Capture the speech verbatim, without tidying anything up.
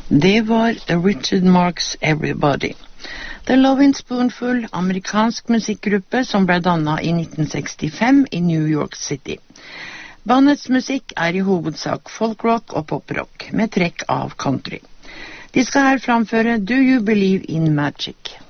Det var Richard Marx Everybody. The Lovin' Spoonful, amerikansk musikkgruppe som ble dannet i nitten sekstifem i New York City. Bandets musikk er i hovedsak folkrock og poprock, med trekk av country. De skal her framføre Do You Believe in Magic?